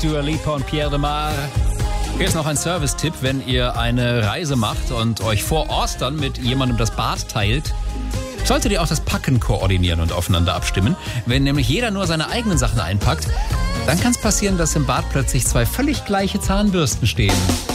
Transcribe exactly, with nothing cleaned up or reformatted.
Dua Lipa und Pierre de Mar. Hier ist noch ein Service-Tipp, wenn ihr eine Reise macht und euch vor Ostern mit jemandem das Bad teilt, solltet ihr auch das Packen koordinieren und aufeinander abstimmen. Wenn nämlich jeder nur seine eigenen Sachen einpackt, dann kann es passieren, dass im Bad plötzlich zwei völlig gleiche Zahnbürsten stehen.